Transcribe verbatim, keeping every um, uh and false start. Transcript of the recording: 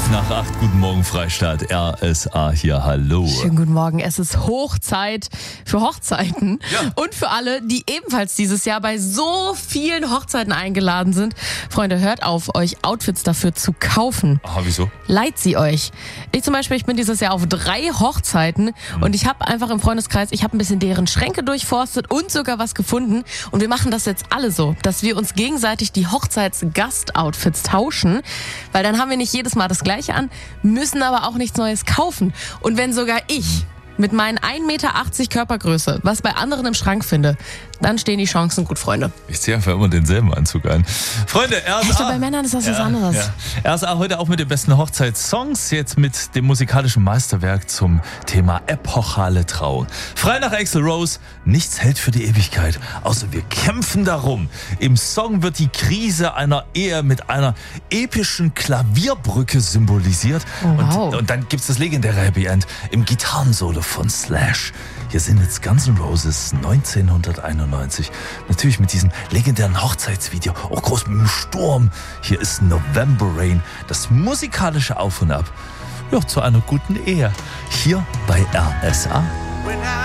nach acht, guten Morgen Freistaat, R S A hier, hallo. Schönen guten Morgen, es ist Hochzeit für Hochzeiten ja. und für alle, die ebenfalls dieses Jahr bei so vielen Hochzeiten eingeladen sind. Freunde, hört auf, euch Outfits dafür zu kaufen. Aha, wieso? Leiht sie euch. Ich zum Beispiel, ich bin dieses Jahr auf drei Hochzeiten mhm. und ich habe einfach im Freundeskreis, ich habe ein bisschen deren Schränke durchforstet und sogar was gefunden und wir machen das jetzt alle so, dass wir uns gegenseitig die Hochzeitsgast-Outfits tauschen, weil dann haben wir nicht jedes Mal das Gleiche an, müssen aber auch nichts Neues kaufen. Und wenn sogar ich mit meinen ein Meter achtzig Körpergröße was bei anderen im Schrank finde, dann stehen die Chancen gut, Freunde. Ich ziehe einfach immer denselben Anzug an. Freunde, R S A. Echt, bei Männern ist das was ja, anderes. Ja. R S A heute auch mit den besten Hochzeitssongs, jetzt mit dem musikalischen Meisterwerk zum Thema epochale Trauung. Frei nach Axl Rose, nichts hält für die Ewigkeit, außer wir kämpfen darum. Im Song wird die Krise einer Ehe mit einer epischen Klavierbrücke symbolisiert. Oh, wow. und, und dann gibt's das legendäre Happy End im Gitarrensolo von Slash. Hier sind jetzt Guns N' Roses neunzehnhunderteinundneunzig. Natürlich mit diesem legendären Hochzeitsvideo, auch groß mit dem Sturm. Hier ist November Rain, das musikalische Auf und Ab. Ja, zu einer guten Ehe. Hier bei R S A.